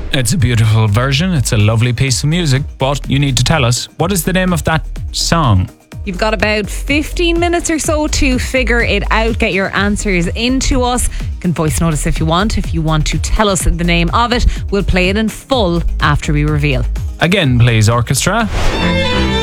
It's a beautiful version. It's a lovely piece of music, but you need to tell us, what is the name of that song? You've got about 15 minutes or so to figure it out. Get your answers into us. You can voice notice if you want. If you want to tell us the name of it, we'll play it in full after we reveal. Again, please, orchestra.